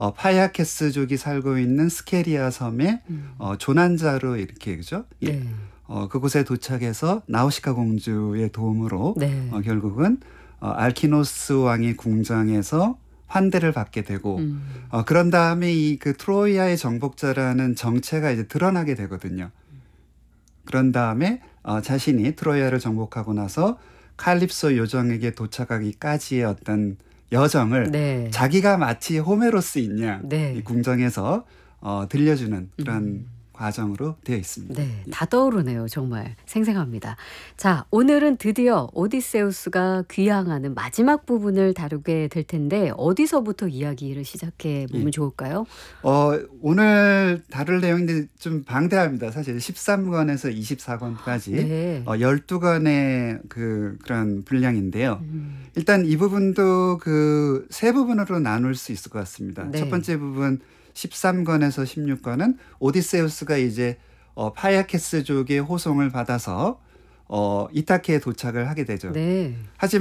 파야케스족이 살고 있는 스케리아 섬의 조난자로 이렇게 그죠? 네. 그곳에 도착해서 나우시카 공주의 도움으로 네. 결국은 알키노스 왕의 궁정에서 환대를 받게 되고 그런 다음에 이 그 트로이아의 정복자라는 정체가 이제 드러나게 되거든요. 그런 다음에 자신이 트로이아를 정복하고 나서 칼립소 요정에게 도착하기까지의 어떤 여정을 네. 자기가 마치 호메로스인 양 네. 이 궁정에서 들려주는 그런 과정으로 되어 있습니다. 네, 다 떠오르네요. 정말 생생합니다. 자, 오늘은 드디어 오디세우스가 귀향하는 마지막 부분을 다루게 될 텐데 어디서부터 이야기를 시작해 보면 좋을까요? 오늘 다룰 내용인데 좀 방대합니다. 사실 13권에서 24권까지 네. 12권의 그런 분량인데요. 일단 이 부분도 그 세 부분으로 나눌 수 있을 것 같습니다. 네. 첫 번째 부분 13권에서 16권은 오디세우스가 이제 파야케스족의 호송을 받아서 이타케에 도착을 하게 되죠. 네. 하지만